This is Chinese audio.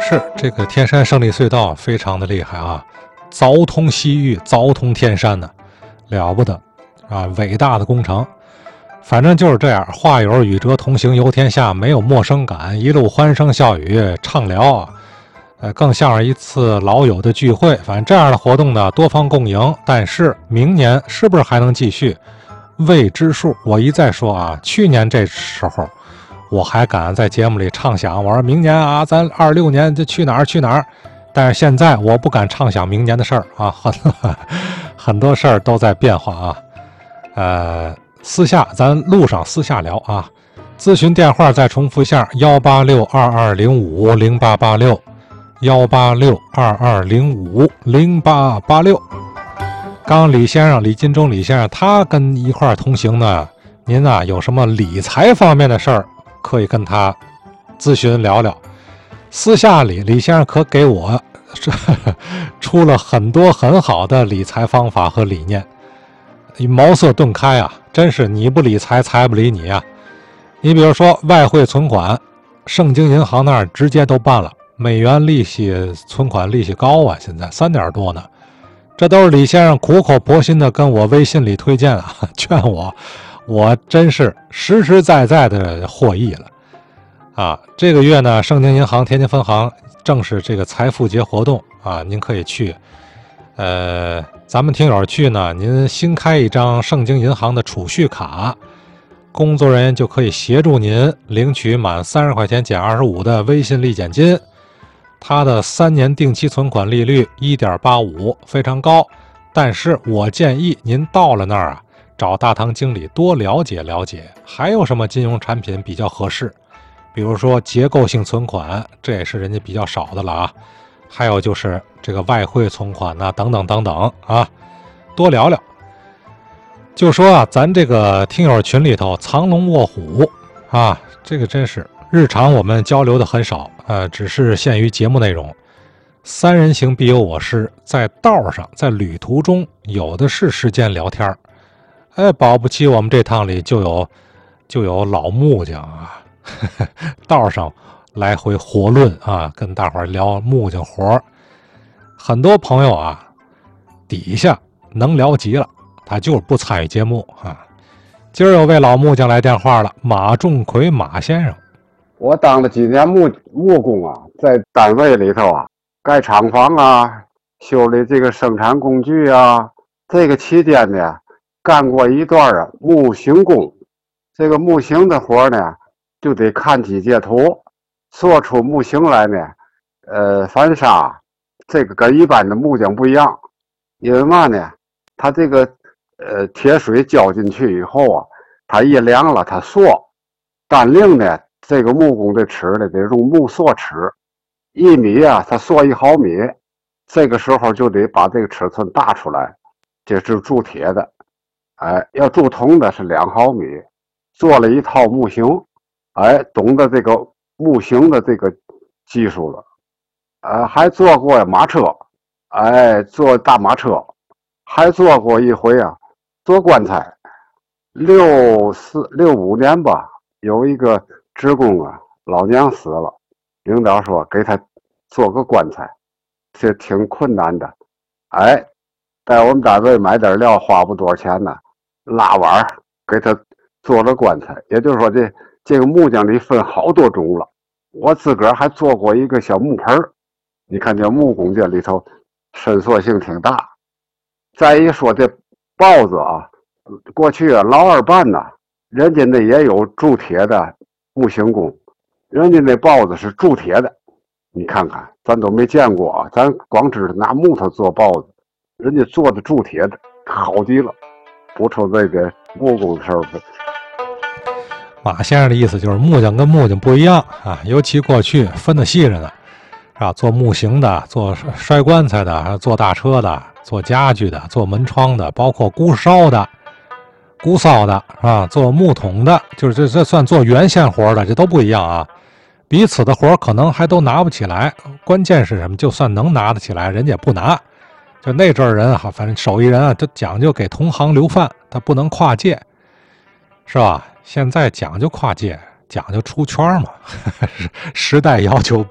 是这个天山胜利隧道非常的厉害啊，凿通西域，凿通天山呢，了不得啊，伟大的工程。反正就是这样，话友与哲同行游天下，没有陌生感，一路欢声笑语畅聊，更像是一次老友的聚会。反正这样的活动呢，多方共赢，但是明年是不是还能继续，未知数。我一再说啊，去年这时候我还敢在节目里畅想，我说明年啊，咱26年就去哪儿去哪儿。但是现在我不敢畅想明年的事儿啊，很多事儿都在变化啊。私下咱路上私下聊啊。咨询电话再重复一下：186-2205-0886，186-2205-0886。刚李先生李金忠李先生他跟一块同行呢，您啊有什么理财方面的事儿可以跟他咨询聊聊。私下里李先生可给我出了很多很好的理财方法和理念，茅塞顿开啊，真是你不理财财不理你啊。你比如说外汇存款，盛京银行那儿直接都办了，美元利息存款利息高啊，现在3点多呢。这都是李先生苦口婆心的跟我微信里推荐啊，劝我真是实实在在的获益了啊。这个月呢，盛京银行天津分行正是这个财富节活动啊，您可以去。咱们听友去呢，您新开一张盛京银行的储蓄卡，工作人员就可以协助您领取满30块钱减25的微信立减金。它的3年定期存款利率 1.85， 非常高。但是我建议您到了那儿啊，找大堂经理多了解了解，还有什么金融产品比较合适。比如说结构性存款，这也是人家比较少的了啊。还有就是这个外汇存款呐，等等等等啊，多聊聊。就说啊，咱这个听友群里头藏龙卧虎啊，这个真是日常我们交流的很少，只是限于节目内容。3人行必有我师，在道上在旅途中有的是时间聊天保不齐我们这趟里就有老木匠啊，道上来回活论啊，跟大伙儿聊木匠活。很多朋友啊，底下能聊极了，他就是不参与节目啊。今儿有位老木匠来电话了，马仲奎马先生。 我当了几年木工啊，在单位里头啊，盖厂房啊，修理这个生产工具啊，这个期间呢，干过一段木型工。这个木型的活呢，就得看机械图，做出木型来呢，反砂这个跟一般的木匠不一样，因为嘛呢，它这个铁水浇进去以后啊，它一凉了，它缩，单令呢，这个木工的尺呢得用木塑尺，1米啊，它塑1毫米，这个时候就得把这个尺寸大出来，这是铸铁的，要铸铜的是2毫米，做了一套木型。懂得这个木型的这个技术了，还做过马车，做大马车，还做过一回啊，做棺材。65年吧，有一个职工啊，老娘死了，领导说给他做个棺材，这挺困难的。在我们单位买点料花不多少钱呢，拉碗给他做了棺材。也就是说这个木匠里分好多种了，我自个儿还做过一个小木盆，你看这木工这里头伸缩性挺大。再一说这刨子啊，过去啊老二办呐，人家那也有铸铁的木型工，人家那刨子是铸铁的，你看看咱都没见过啊，咱光知道拿木头做刨子，人家做的铸铁的好极了。补充这个木工的事儿。 马先生的意思就是木匠跟木匠不一样啊，尤其过去分得细着呢，啊，做木型的，做摔棺材的，做大车的，做家具的，做门窗的，包括箍烧的、箍骚的啊，做木桶的，就是这算做原线活的，这都不一样啊。彼此的活可能还都拿不起来，关键是什么？就算能拿得起来，人家也不拿。就那阵儿人啊，反正手艺人啊，都讲究给同行留饭，他不能跨界，是吧？现在讲究跨界，讲究出圈嘛，时代要求